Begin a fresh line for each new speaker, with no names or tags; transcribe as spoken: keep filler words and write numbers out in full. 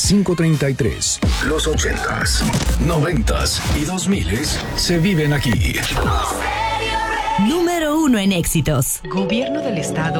cinco treinta y tres. Los ochentas, noventas y dos miles se viven aquí.
Número uno en éxitos.
Gobierno del Estado.